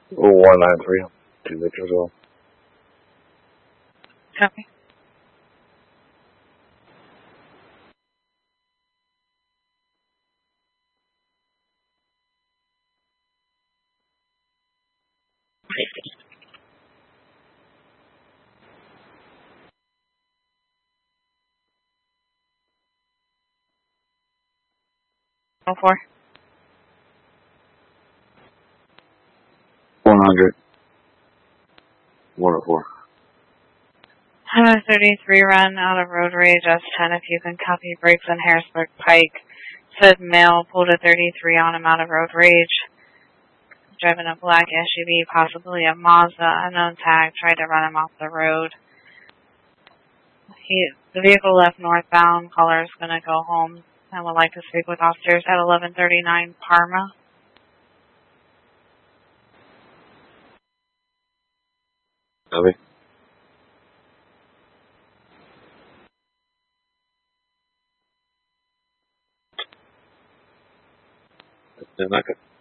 193. 2 Victor as well. Copy. Oh, 4. 100. 104. 133 run out of road rage, S10 if you can copy brakes on Harrisburg Pike. Said male pulled a 33 on him out of road rage. Driving a black SUV, possibly a Mazda, unknown tag, tried to run him off the road. The vehicle left northbound, caller is going to go home and would like to speak with officers at 1139 Parma. Copy. That's not good.